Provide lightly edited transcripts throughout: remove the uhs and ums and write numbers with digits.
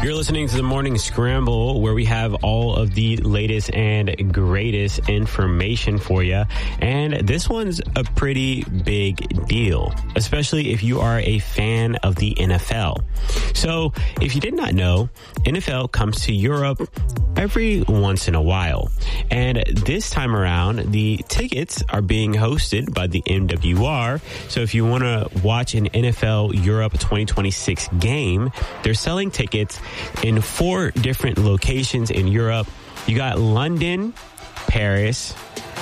You're listening to the Morning Scramble, where we have all of the latest and greatest information for you. And this one's a pretty big deal, especially if you are a fan of the NFL. So if you did not know, NFL comes to Europe every once in a while. And this time around, the tickets are being hosted by the MWR. So if you want to watch an NFL Europe 2026 game, they're selling tickets in 4 different locations in Europe. You got London, Paris,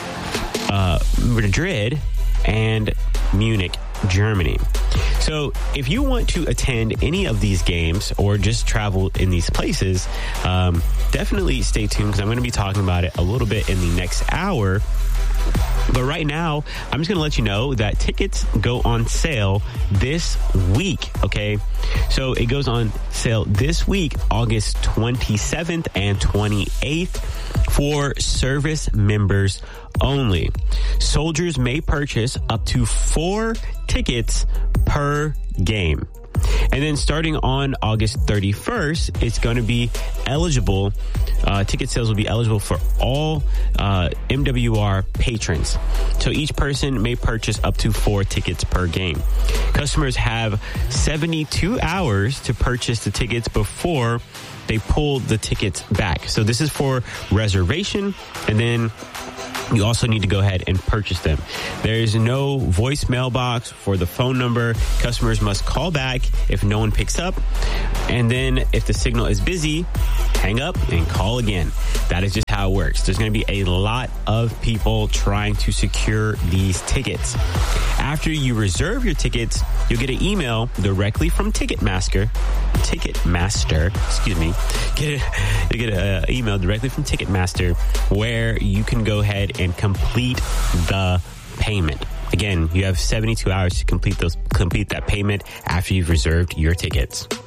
Madrid, and Munich, Germany. So if you want to attend any of these games or just travel in these places, definitely stay tuned because I'm going to be talking about it a little bit in the next hour. But right now, I'm just going to let you know that tickets go on sale this week, okay? So it goes on sale this week, August 27th and 28th for service members only. Soldiers may purchase up to 4 tickets per game. And then starting on August 31st, it's going to be eligible. Ticket sales will be eligible for all MWR patrons. So each person may purchase up to 4 tickets per game. Customers have 72 hours to purchase the tickets before they pull the tickets back. So this is for reservation, and then you also need to go ahead and purchase them. There is no voicemail box for the phone number. Customers must call back if no one picks up. And then if the signal is busy, hang up and call again. That is just how it works. There's going to be a lot of people trying to secure these tickets. After you reserve your tickets, you'll get an email directly from Ticketmaster, excuse me. You get an email directly from Ticketmaster where you can go ahead and complete the payment. Again, you have 72 hours to complete that payment after you've reserved your tickets.